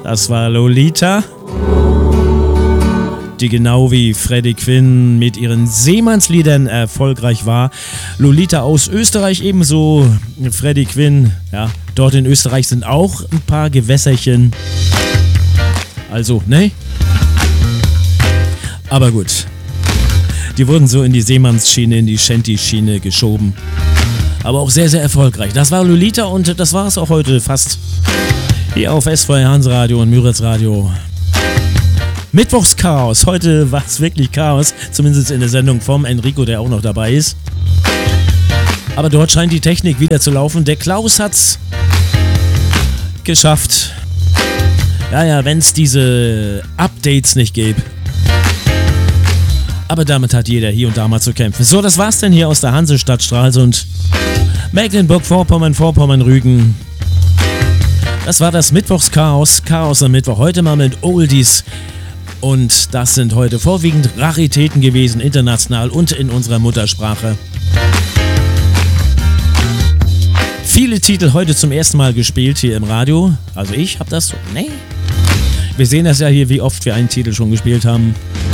Das war Lolita, die genau wie Freddie Quinn mit ihren Seemannsliedern erfolgreich war. Lolita aus Österreich ebenso. Freddie Quinn, ja, dort in Österreich sind auch ein paar Gewässerchen. Also, ne? Aber gut. Die wurden so in die Seemannsschiene, in die Shanty-Schiene geschoben. Aber auch sehr, sehr erfolgreich. Das war Lolita und das war es auch heute fast. Hier auf SVR Hansradio und Müritz Radio. Mittwochschaos. Heute war es wirklich Chaos. Zumindest in der Sendung vom Enrico, der auch noch dabei ist. Aber dort scheint die Technik wieder zu laufen. Der Klaus hat's geschafft. Ja, wenn es diese Updates nicht gäbe. Aber damit hat jeder hier und da mal zu kämpfen. So, das war's denn hier aus der Hansestadt Stralsund. Mecklenburg-Vorpommern, Vorpommern-Rügen. Das war das Mittwochschaos. Chaos am Mittwoch. Heute mal mit Oldies. Und das sind heute vorwiegend Raritäten gewesen, international und in unserer Muttersprache. Viele Titel heute zum ersten Mal gespielt hier im Radio. Also ich habe das so. Nee. Wir sehen das ja hier, wie oft wir einen Titel schon gespielt haben.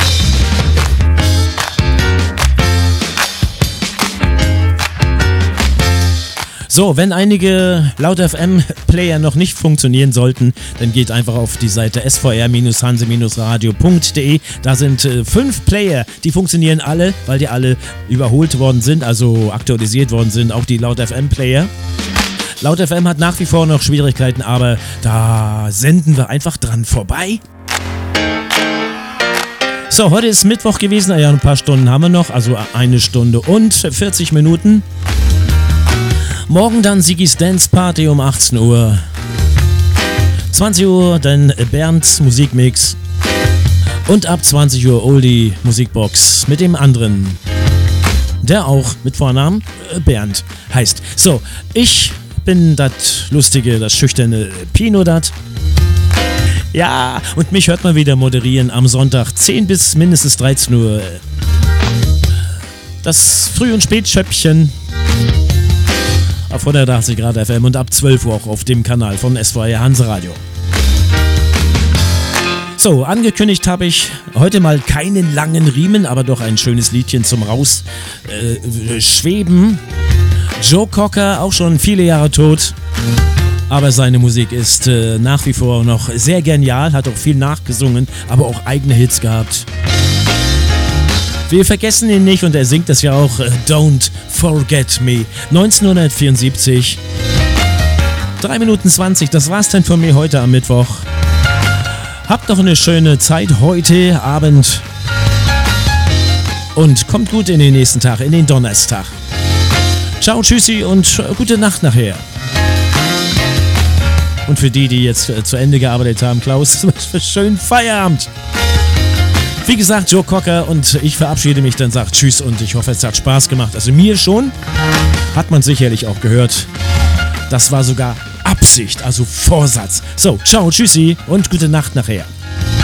So, wenn einige Laut FM-Player noch nicht funktionieren sollten, dann geht einfach auf die Seite svr-hanse-radio.de. Da sind 5 Player, die funktionieren alle, weil die alle überholt worden sind, also aktualisiert worden sind, auch die Laut FM-Player. Laut FM hat nach wie vor noch Schwierigkeiten, aber da senden wir einfach dran vorbei. So, heute ist Mittwoch gewesen, ja, ein paar Stunden haben wir noch, also 1 Stunde und 40 Minuten. Morgen dann Sigis Dance Party um 18 Uhr. 20 Uhr dann Bernds Musikmix. Und ab 20 Uhr Oldie Musikbox mit dem anderen, der auch mit Vornamen Bernd heißt. So, ich bin das lustige, das schüchterne Pino dat. Ja, und mich hört man wieder moderieren am Sonntag 10 bis mindestens 13 Uhr. Das Früh- und Spätschöppchen auf 180 Grad FM und ab 12 Uhr auch auf dem Kanal von SVR Hansradio. So, angekündigt habe ich heute mal keinen langen Riemen, aber doch ein schönes Liedchen zum Rausschweben. Joe Cocker, auch schon viele Jahre tot, aber seine Musik ist nach wie vor noch sehr genial, hat auch viel nachgesungen, aber auch eigene Hits gehabt. Wir vergessen ihn nicht und er singt das ja auch, Don't Forget Me, 1974. 3 Minuten 20, das war's denn von mir heute am Mittwoch. Habt noch eine schöne Zeit heute Abend und kommt gut in den nächsten Tag, in den Donnerstag. Ciao, tschüssi und gute Nacht nachher. Und für die jetzt zu Ende gearbeitet haben, Klaus, schönen Feierabend. Wie gesagt, Joe Cocker und ich verabschiede mich, dann sagt tschüss und ich hoffe, es hat Spaß gemacht. Also mir schon, hat man sicherlich auch gehört. Das war sogar Absicht, also Vorsatz. So, ciao, tschüssi und gute Nacht nachher.